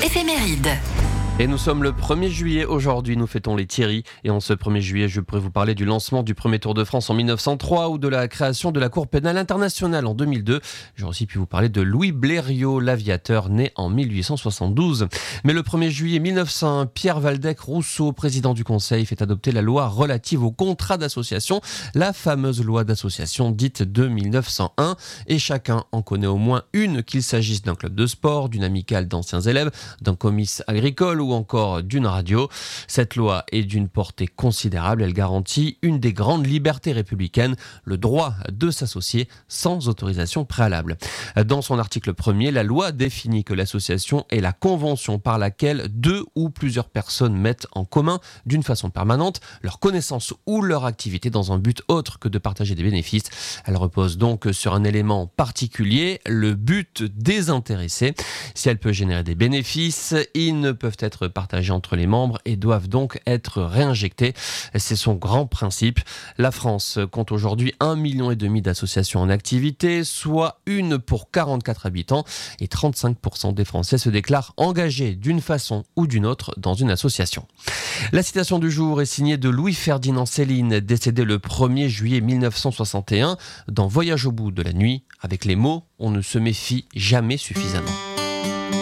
éphéméride. Et nous sommes le 1er juillet aujourd'hui, nous fêtons les Thierry. Et en ce 1er juillet, je pourrais vous parler du lancement du premier Tour de France en 1903 ou de la création de la Cour pénale internationale en 2002. J'aurais aussi pu vous parler de Louis Blériot, l'aviateur né en 1872. Mais le 1er juillet 1901, Pierre Waldeck-Rousseau, président du Conseil, fait adopter la loi relative au contrat d'association, la fameuse loi d'association dite de 1901. Et chacun en connaît au moins une, qu'il s'agisse d'un club de sport, d'une amicale d'anciens élèves, d'un comice agricole ou encore d'une radio. Cette loi est d'une portée considérable. Elle garantit une des grandes libertés républicaines, le droit de s'associer sans autorisation préalable. Dans son article 1er, la loi définit que l'association est la convention par laquelle deux ou plusieurs personnes mettent en commun d'une façon permanente leur connaissance ou leur activité dans un but autre que de partager des bénéfices. Elle repose donc sur un élément particulier, le but désintéressé. Si elle peut générer des bénéfices, ils ne peuvent être partagés entre les membres et doivent donc être réinjectés. C'est son grand principe. La France compte aujourd'hui 1,5 million d'associations en activité, soit une pour 44 habitants, et 35% des Français se déclarent engagés d'une façon ou d'une autre dans une association. La citation du jour est signée de Louis-Ferdinand Céline, décédé le 1er juillet 1961 dans Voyage au bout de la nuit, avec les mots « On ne se méfie jamais suffisamment ».